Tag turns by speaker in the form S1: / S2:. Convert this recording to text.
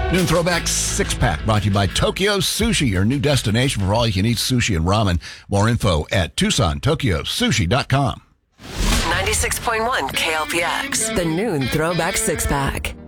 S1: Noon Throwback Six-Pack brought to you by Tokyo Sushi, your new destination for all you can eat sushi and ramen. More info at TucsonTokyoSushi.com.
S2: 96.1 KLPX, the Noon Throwback Six-Pack.